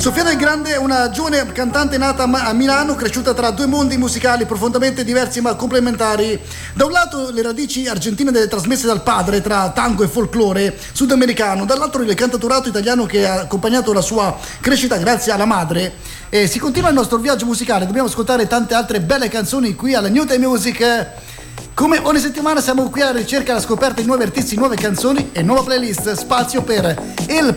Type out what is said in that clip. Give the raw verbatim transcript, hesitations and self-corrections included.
Sofia Del Grande è una giovane cantante nata a Milano, cresciuta tra due mondi musicali profondamente diversi ma complementari. Da un lato le radici argentine trasmesse dal padre tra tango e folklore sudamericano, dall'altro il cantautorato italiano che ha accompagnato la sua crescita grazie alla madre. E si continua il nostro viaggio musicale, dobbiamo ascoltare tante altre belle canzoni qui alla New Time Music. Come ogni settimana siamo qui alla ricerca e alla scoperta di nuovi artisti, nuove canzoni e nuova playlist. Spazio per il